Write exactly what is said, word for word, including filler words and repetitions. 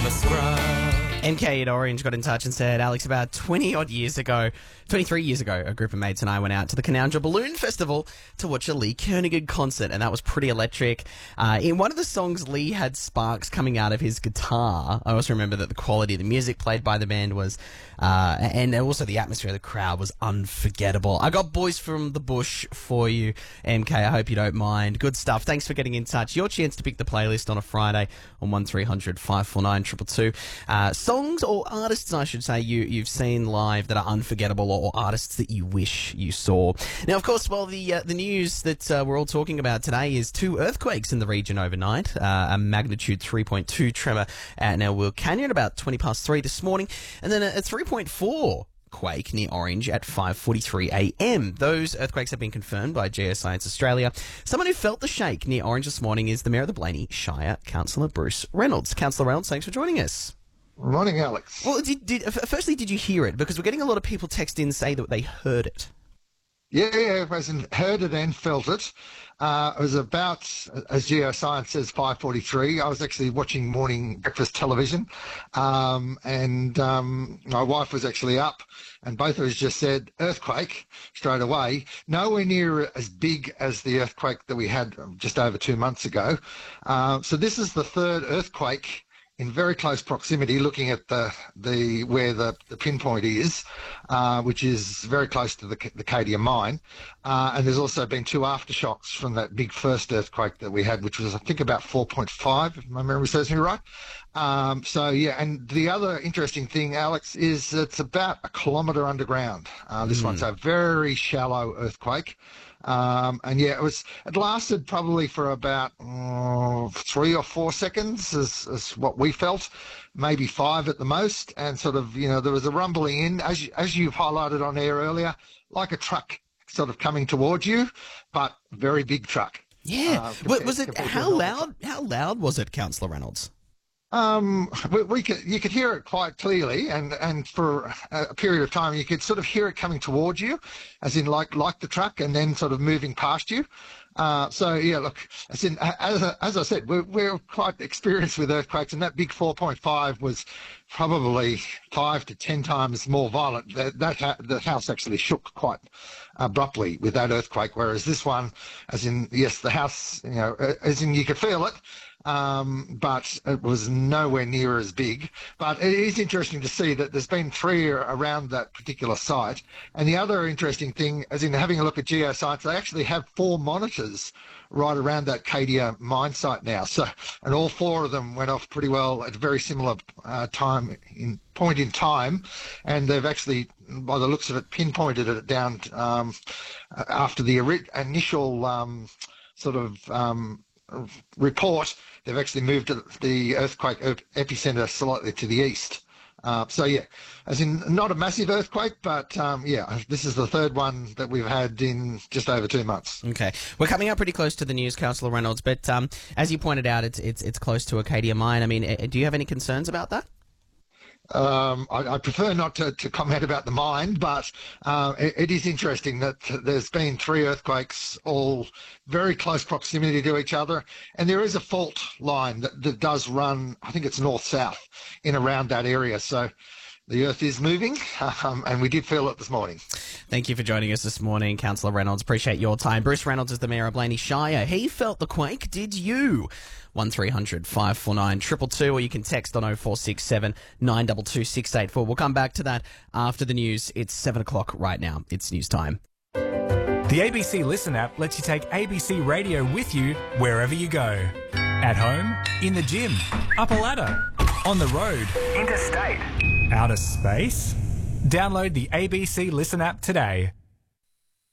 a scrub. M K at Orange got in touch and said, Alex, about twenty odd years ago, twenty-three years ago, a group of mates and I went out to the Canowindra Balloon Festival to watch a Lee Kernaghan concert, and that was pretty electric. Uh, in one of the songs, Lee had sparks coming out of his guitar. I also remember that the quality of the music played by the band was, uh, and also the atmosphere of the crowd was unforgettable. I got Boys from the Bush for you, M K. I hope you don't mind. Good stuff. Thanks for getting in touch. Your chance to pick the playlist on a Friday on one three hundred five four nine two two two. Uh, songs or artists, I should say, you, you've seen live that are unforgettable, or, or artists that you wish you saw. Now, of course, well, the uh, the news that uh, we're all talking about today is two earthquakes in the region overnight. Uh, a magnitude three point two tremor at Nelwil Canyon about twenty past three this morning, and then a, a three point four quake near Orange at five forty-three a m. Those earthquakes have been confirmed by Geoscience Australia. Someone who felt the shake near Orange this morning is the Mayor of the Blaney Shire, Councillor Bruce Reynolds. Councillor Reynolds, thanks for joining us. Morning, Alex. Well, did, did, firstly, did you hear it? Because we're getting a lot of people text in say that they heard it. Yeah, yeah, I heard it and felt it. Uh, it was about, as Geoscience says, five forty-three. I was actually watching morning breakfast television, um, and um, my wife was actually up, and both of us just said, earthquake, straight away. Nowhere near as big as the earthquake that we had just over two months ago. Uh, so this is the third earthquake in very close proximity, looking at the the where the, the pinpoint is, uh, which is very close to the, the Cadia mine. Uh, and there's also been two aftershocks from that big first earthquake that we had, which was, I think, about four point five, if my memory serves me right. Um, so, yeah, and the other interesting thing, Alex, is it's about a kilometre underground. Uh, this mm. one's a very shallow earthquake. Um, and yeah, it was, it lasted probably for about uh, three or four seconds is, is what we felt, maybe five at the most. And sort of, you know, there was a rumbling in, as, you, as you've highlighted on air earlier, like a truck sort of coming towards you, but very big truck. Yeah. Uh, compared, was it, how loud, how loud was it, Councillor Reynolds? Um, we, we could, you could hear it quite clearly, and, and for a period of time, you could sort of hear it coming towards you, as in like, like the truck, and then sort of moving past you. Uh, so yeah, look, as in, as, as I said, we're, we're quite experienced with earthquakes, and that big four point five was probably five to ten times more violent. That, that the house actually shook quite abruptly with that earthquake, whereas this one, as in, yes, the house, you know, as in you could feel it, um, but it was nowhere near as big. But it is interesting to see that there's been three around that particular site. And the other interesting thing, as in having a look at Geoscience, they actually have four monitors right around that Cadia mine site now. So, and all four of them went off pretty well at a very similar uh, time in point in time, and they've actually, by the looks of it, pinpointed it down um, after the initial um, sort of um, report. They've actually moved the earthquake epicenter slightly to the east. Uh, so, yeah, as in not a massive earthquake, but, um, yeah, this is the third one that we've had in just over two months. Okay. We're coming up pretty close to the news, Councillor Reynolds, but um, as you pointed out, it's, it's, it's close to a Cadia mine. I mean, do you have any concerns about that? Um, I, I prefer not to, to comment about the mine, but uh, it, it is interesting that there's been three earthquakes, all very close proximity to each other, and there is a fault line that, that does run, I think it's north-south, in around that area. So the earth is moving, um, and we did feel it this morning. Thank you for joining us this morning, Councillor Reynolds. Appreciate your time. Bruce Reynolds is the Mayor of Blaney Shire. He felt the quake. Did you? one three hundred five four nine two two two, or you can text on oh four six seven nine two two six eight four. We'll come back to that after the news. It's seven o'clock right now. It's news time. The A B C Listen app lets you take A B C Radio with you wherever you go. At home, in the gym, up a ladder, on the road, interstate, outer space. Download the A B C Listen app today.